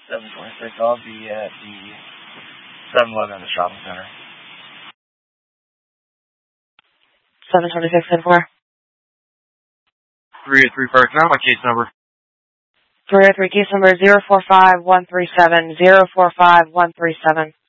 726. I'll be at the 7-Eleven in the shopping center. 726 and 4. 383 Park. Now my case number. 303 case number 045137, 045137.